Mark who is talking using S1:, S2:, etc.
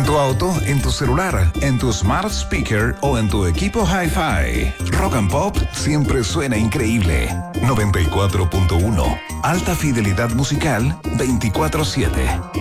S1: tu auto, en tu celular, en tu smart speaker o en tu equipo hi-fi. Rock and Pop siempre suena increíble. 94.1. Alta fidelidad musical 24/7.